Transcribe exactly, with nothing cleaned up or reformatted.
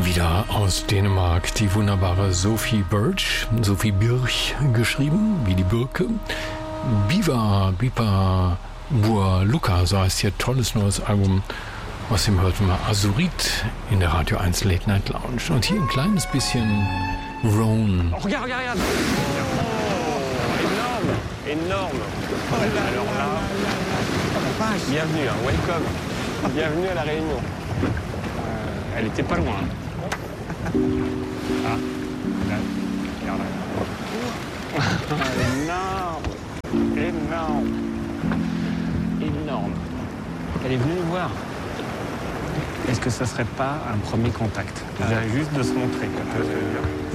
Wieder aus Dänemark die wunderbare Sophie Birch, Sophie Birch geschrieben, wie die Birke. Biva, Bipa, Bua Luca, so heißt ihr tolles neues Album. Außerdem hörten wir Azurit in der Radio eins Late Night Lounge. Und hier ein kleines bisschen Roan. Oh, regarde, regarde, regarde. Oh, énorme, énorme. Alors là, bienvenue, hein, welcome. Bienvenue à la Réunion. Euh, elle était pas loin. Ah, là, regarde là. Énorme, énorme, énorme. Elle est venue nous voir. Est-ce que ça serait pas un premier contact? Déjà juste de se montrer, quoi.